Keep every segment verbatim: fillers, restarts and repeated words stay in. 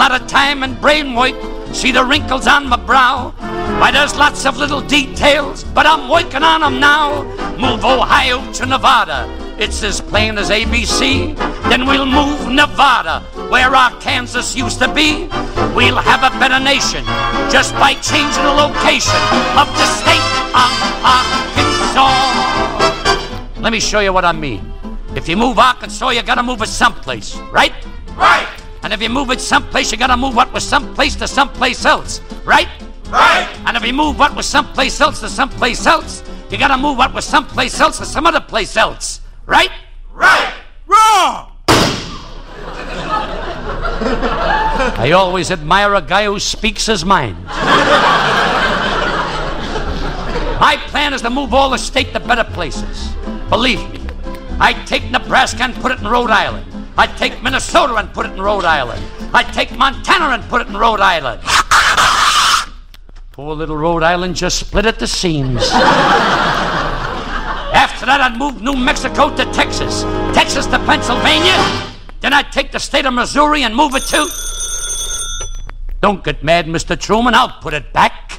lot of time and brain work. See the wrinkles on my brow? Why, there's lots of little details, but I'm working on them now. Move Ohio to Nevada, it's as plain as A B C. Then we'll move Nevada, where Arkansas used to be. We'll have a better nation just by changing the location of the state of Arkansas. Let me show you what I mean. If you move Arkansas, you gotta move it someplace, right? Right! And if you move it someplace, you gotta move what was someplace to someplace else, right? Right! And if you move what was someplace else to someplace else, you gotta move what was someplace else to some other place else, right? Right! Wrong! I always admire a guy who speaks his mind. My plan is to move all the state to better places. Believe me, I'd take Nebraska and put it in Rhode Island. I'd take Minnesota and put it in Rhode Island. I'd take Montana and put it in Rhode Island. Poor little Rhode Island just split at the seams. After that, I'd move New Mexico to Texas, Texas to Pennsylvania. Then I'd take the state of Missouri and move it to... Don't get mad, Mister Truman, I'll put it back.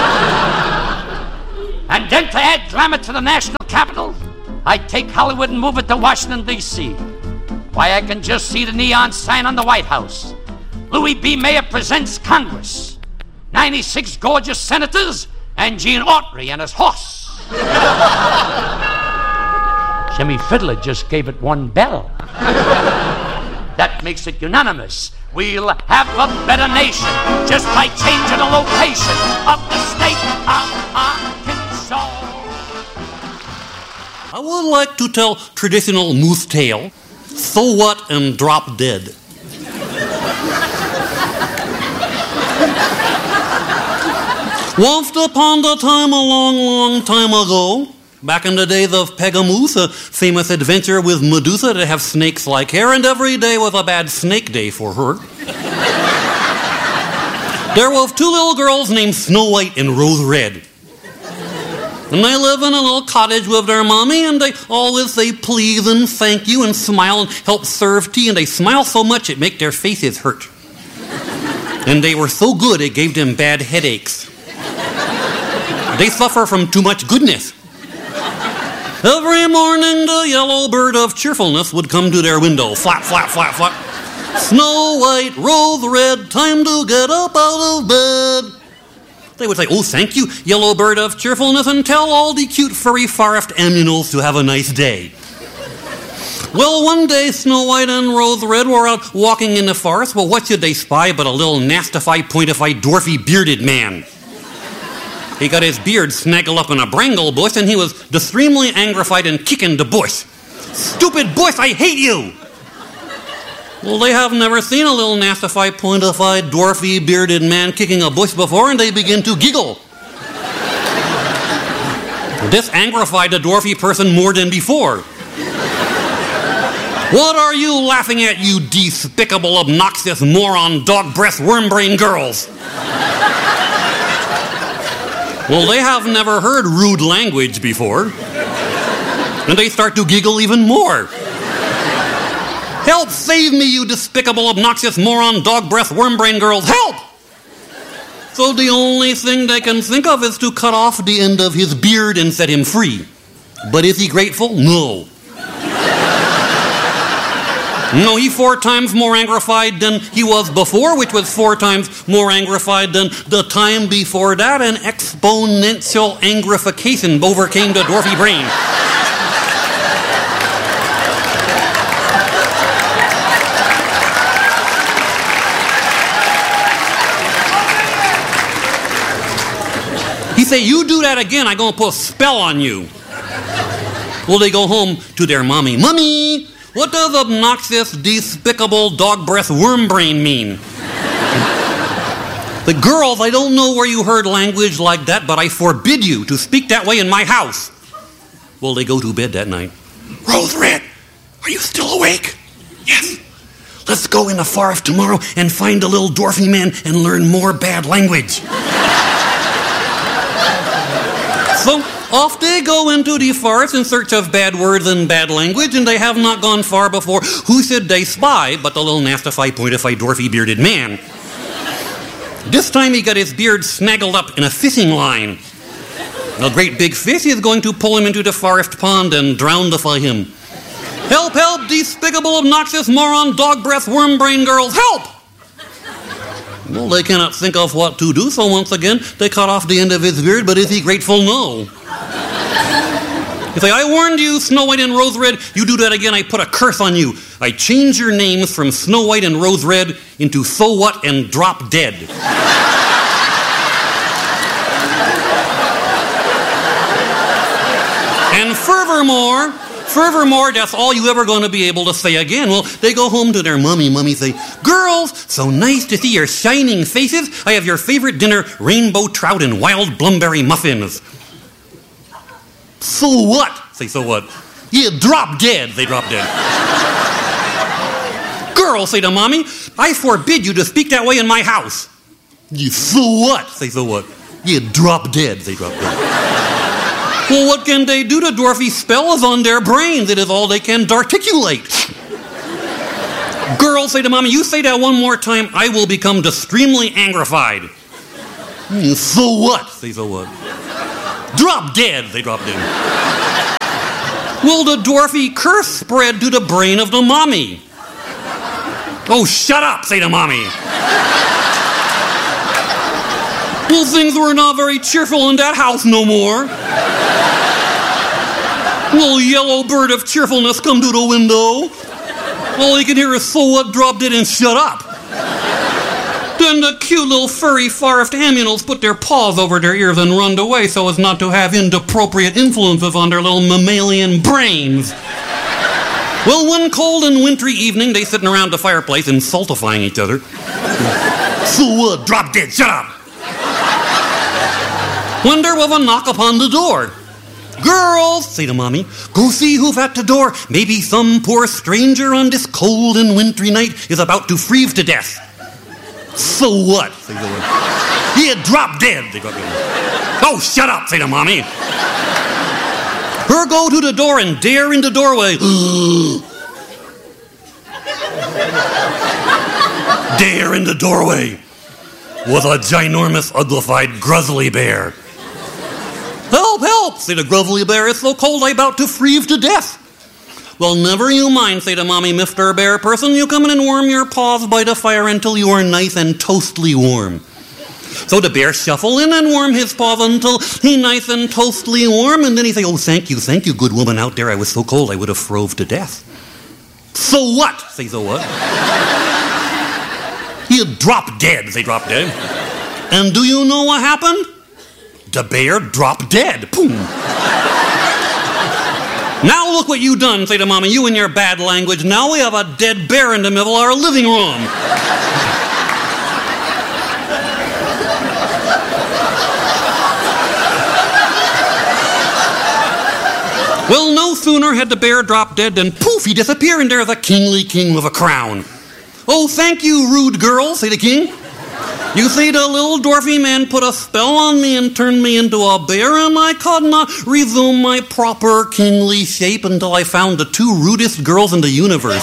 And then to add glamour to the national capital, I'd take Hollywood and move it to Washington, D C Why, I can just see the neon sign on the White House. Louis B. Mayer presents Congress. ninety-six gorgeous senators and Gene Autry and his horse. Jimmy Fiddler just gave it one bell. That makes it unanimous. We'll have a better nation just by changing the location of the state of Arkansas. I would like to tell traditional moose tale, So What and Drop Dead. Once upon a time, a long, long time ago, back in the days of Pegamoose, a famous adventure with Medusa to have snakes-like hair, and every day was a bad snake day for her. There were two little girls named Snow White and Rose Red. And they live in a little cottage with their mommy, and they always say please and thank you and smile and help serve tea, and they smile so much it make their faces hurt. And they were so good it gave them bad headaches. They suffer from too much goodness. Every morning the yellow bird of cheerfulness would come to their window. Flap, flap, flap, flap. Snow White, Rose Red, time to get up out of bed. They would say, oh, thank you, yellow bird of cheerfulness, and tell all the cute, furry, far-left aminals to have a nice day. Well, one day, Snow White and Rose Red were out walking in the forest. Well, what should they spy but a little nastified, pointified, dwarfy, bearded man? He got his beard snaggled up in a brangle bush, and he was extremely angrified and kicking the bush. Stupid bush, I hate you! Well, they have never seen a little nastified, pointified, dwarfy, bearded man kicking a bush before, and they begin to giggle. This angrified the dwarfy person more than before. What are you laughing at, you despicable, obnoxious, moron, dog-breath, worm-brain girls? Well, they have never heard rude language before. And they start to giggle even more. Help save me, you despicable, obnoxious, moron, dog-breath, worm-brain girls. Help! So the only thing they can think of is to cut off the end of his beard and set him free. But is he grateful? No. No, he's four times more angrified than he was before, which was four times more angrified than the time before that, and exponential angrification overcame the dwarfy brain. He say, you do that again, I'm going to put a spell on you. Well, they go home to their mommy. Mommy! What does obnoxious, despicable, dog-breath, worm brain mean? The girls, I don't know where you heard language like that, but I forbid you to speak that way in my house. Well, they go to bed that night. Rose Red, are you still awake? Yes. Let's go in the forest tomorrow and find a little dwarfy man and learn more bad language. So Off they go into the forest in search of bad words and bad language, and they have not gone far before who should they spy but the little nastify, pointify, dwarfy, bearded man. This time he got his beard snaggled up in a fishing line. A great big fish is going to pull him into the forest pond and drownify him. Help, help, despicable, obnoxious, moron, dog breath, worm brain girls, help! Well, they cannot think of what to do, so once again, they cut off the end of his beard, but is he grateful? No. You say, I warned you, Snow White and Rose Red, you do that again, I put a curse on you. I change your names from Snow White and Rose Red into So What and Drop Dead. And furthermore, Furthermore, that's all you ever going to be able to say again. Well, they go home to their mummy. Mummy say, girls, so nice to see your shining faces. I have your favorite dinner, rainbow trout and wild blumberry muffins. So what? Say, so what? Yeah, drop dead. They drop dead. Girls, say to mommy, I forbid you to speak that way in my house. Yeah, so what? Say, so what? Yeah, drop dead. They drop dead. Well, what can they do? The dwarfy spell is on their brains. It is all they can articulate. Girls, say to mommy, you say that one more time, I will become extremely angrified. Mm, so what? Say, so what? Drop dead. They drop dead. Will the dwarfy curse spread to the brain of the mommy? Oh, shut up, say to mommy. Well, things were not very cheerful in that house no more. Little yellow bird of cheerfulness come to the window. All you can hear is so what, drop dead and shut up. Then the cute little furry forest aminals put their paws over their ears and runned away so as not to have inappropriate influences on their little mammalian brains. Well, one cold and wintry evening, they sitting around the fireplace insultifying each other. So what, drop dead, shut up. When there was a knock upon the door. Girls, say to mommy, go see who's at the door. Maybe some poor stranger on this cold and wintry night is about to freeze to death. So what? Say to her. Yeah, drop dead. They drop dead. Oh, shut up, say to mommy. Her go to the door and dare in the doorway. Dare in the doorway was a ginormous, uglified, grizzly bear. Help, help, say the gruzzly bear, it's so cold I about to freeze to death. Well, never you mind, say to mommy, Mister Bear Person, you come in and warm your paws by the fire until you are nice and toastly warm. So the bear shuffle in and warm his paws until he nice and toastly warm, and then he say, oh, thank you, thank you, good woman out there, I was so cold I would have froze to death. So what? Say, so what? He'll drop dead, they drop dead. And do you know what happened? The bear dropped dead. Boom. Now look what you done, say to mommy, you and your bad language. Now we have a dead bear in the middle of our living room. Well, no sooner had the bear dropped dead than poof, he disappeared, and there's a kingly king with a crown. Oh, thank you, rude girl, say the king. You see, the little dwarfy man put a spell on me and turned me into a bear, and I could not resume my proper kingly shape until I found the two rudest girls in the universe.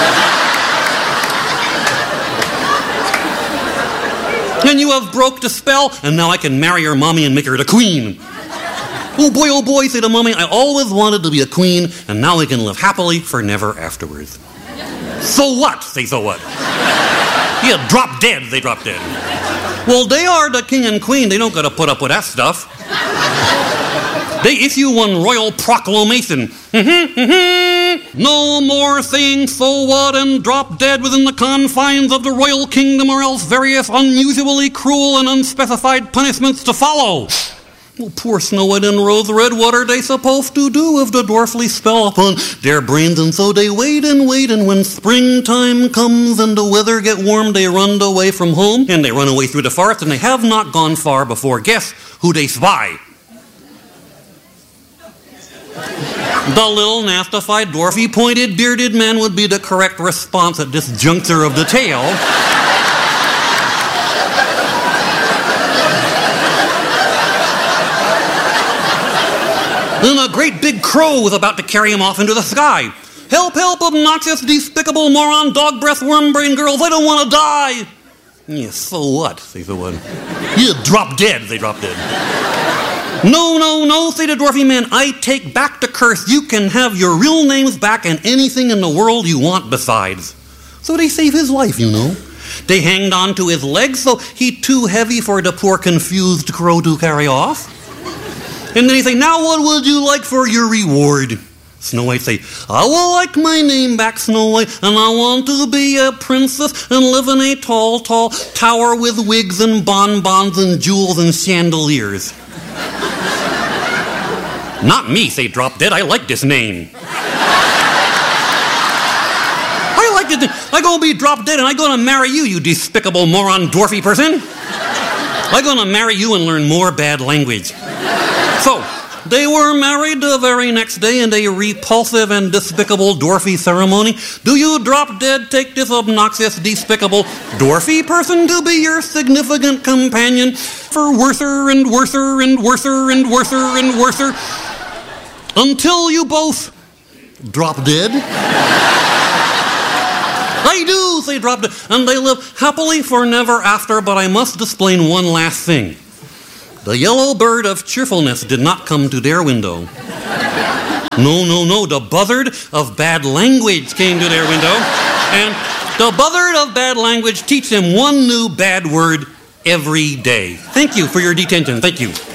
And you have broke the spell, and now I can marry your mommy and make her the queen. Oh boy, oh boy, say the mommy, I always wanted to be a queen, and now I can live happily for never afterwards. So what? Say, so what? Yeah, drop dead, they drop dead. Well, they are the king and queen. They don't got to put up with that stuff. They issue one royal proclamation. Mm-hmm, mm-hmm. No more saying so what and drop dead within the confines of the royal kingdom, or else various unusually cruel and unspecified punishments to follow. Well, poor Snow White and Rose Red, what are they supposed to do with the dwarfly spell upon their brains? And so they wait and wait, and when springtime comes and the weather get warm, they run away from home, and they run away through the forest, and they have not gone far before, guess who they spy? The little nastified, dwarfy, pointed, bearded man would be the correct response at this juncture of the tale. Then a great big crow was about to carry him off into the sky. Help, help, obnoxious, despicable, moron, dog breath, worm brain girls, I don't want to die. Yeah, so what, says the one. Yeah, drop dead, they drop dead. No, no, no, say the dwarfy man, I take back the curse. You can have your real names back and anything in the world you want besides. So they save his life, you know. They hanged on to his legs, so he too heavy for the poor confused crow to carry off. And then he say, now what would you like for your reward? Snow White say, I will like my name back, Snow White, and I want to be a princess and live in a tall, tall tower with wigs and bonbons and jewels and chandeliers. Not me, say Drop Dead, I like this name. I like it. I gonna be Drop Dead and I gonna marry you, you despicable moron dwarfy person. I gonna marry you and learn more bad language. So, they were married the very next day in a repulsive and despicable dwarfy ceremony. Do you, Drop Dead, take this obnoxious, despicable dwarfy person to be your significant companion for worser and worser and worser and worser and worser until you both drop dead? I do, say Drop Dead, and they live happily for never after, but I must explain one last thing. The yellow bird of cheerfulness did not come to their window. No, no, no, the buzzard of bad language came to their window, and the buzzard of bad language teach them one new bad word every day. Thank you for your detention. Thank you.